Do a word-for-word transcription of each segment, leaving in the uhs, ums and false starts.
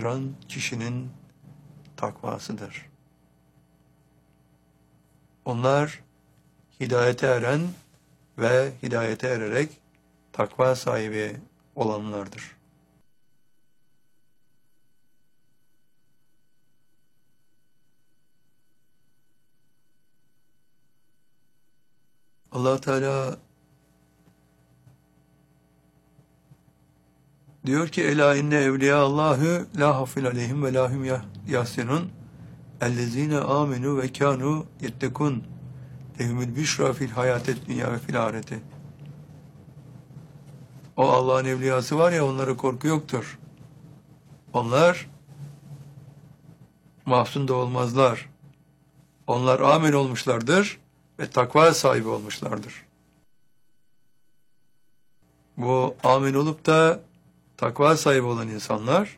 ulaştıran kişinin takvasıdır. Onlar hidayete eren ve hidayete ererek takva sahibi olanlardır. Allah Teala diyor ki: Ela inne evliya Allahu la hafil aleyhim ve lahum yahsenun ellezine amenu ve kanu yettekun lehumul büşra fil hayatet dünya ve fil ahireti. O Allah'ın evliyası var ya, onlara korku yoktur. Onlar mahzun da olmazlar. Onlar amin olmuşlardır ve takva sahibi olmuşlardır. Bu amin olup da takva sahibi olan insanlar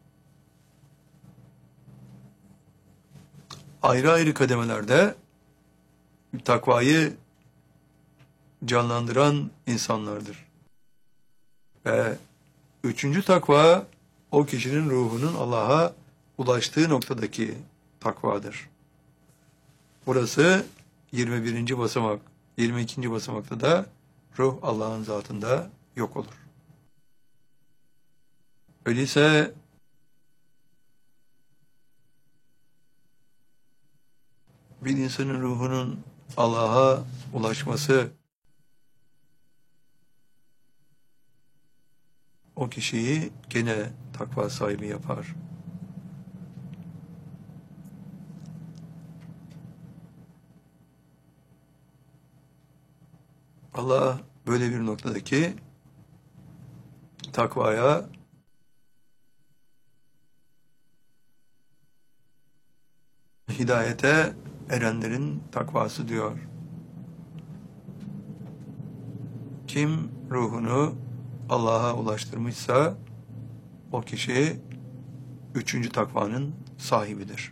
ayrı ayrı kademelerde takvayı canlandıran insanlardır. Ve üçüncü takva o kişinin ruhunun Allah'a ulaştığı noktadaki takvadır. Burası yirmi birinci basamak. yirmi ikinci basamakta da ruh Allah'ın zatında yok olur. Öyleyse bir insanın ruhunun Allah'a ulaşması o kişiyi gene takva sahibi yapar. Allah böyle bir noktadaki takvaya hidayete erenlerin takvası diyor. Kim ruhunu Allah'a ulaştırmışsa o kişi üçüncü takvanın sahibidir.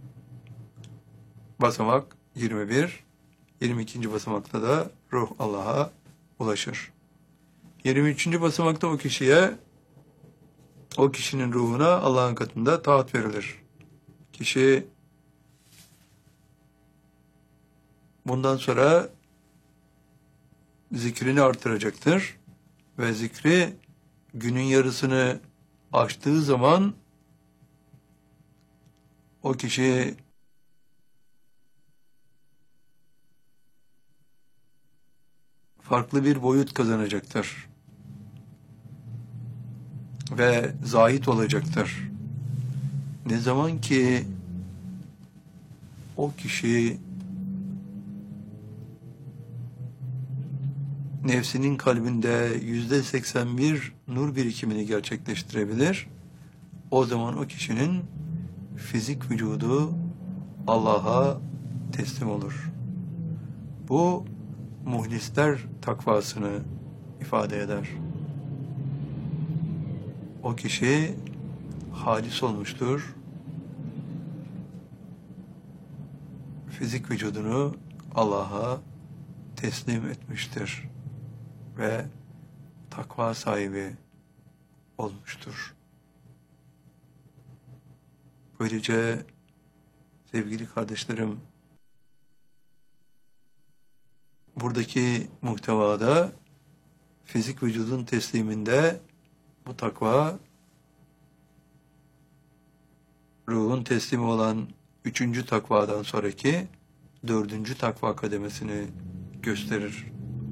Basamak yirmi bir, yirmi ikinci basamakta da ruh Allah'a ulaşır. yirmi üçüncü basamakta o kişiye, o kişinin ruhuna Allah'ın katında taat verilir. Kişi bundan sonra zikrini artıracaktır ve zikri günün yarısını aştığı zaman o kişi farklı bir boyut kazanacaktır ve zahit olacaktır. Ne zaman ki o kişi nefsinin kalbinde yüzde seksen bir nur birikimini gerçekleştirebilir, o zaman o kişinin fizik vücudu Allah'a teslim olur. Bu muhlisler takvasını ifade eder. O kişi halis olmuştur. Fizik vücudunu Allah'a teslim etmiştir ve takva sahibi olmuştur. Böylece sevgili kardeşlerim, buradaki muhtevada fizik vücudun tesliminde bu takva, ruhun teslimi olan üçüncü takvadan sonraki dördüncü takva kademesini gösterir.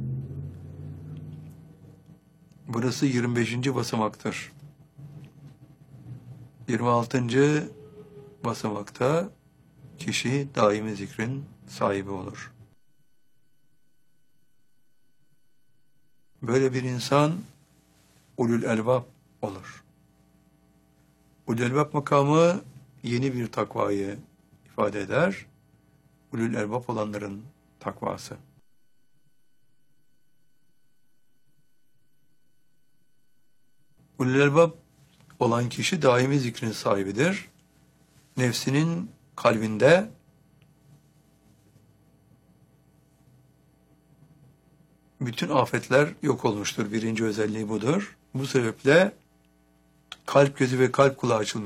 Burası yirmi beşinci basamaktır. yirmi altıncı basamakta kişi daimi zikrin sahibi olur. Böyle bir insan ulul elbab olur. Ulul elbab makamı yeni bir takvayı ifade eder. Ulul elbab olanların takvası. Ulul elbab olan kişi daimi zikrin sahibidir. Nefsinin kalbinde bütün afetler yok olmuştur. Birinci özelliği budur. Bu sebeple kalp gözü ve kalp kulağı açılmıştır.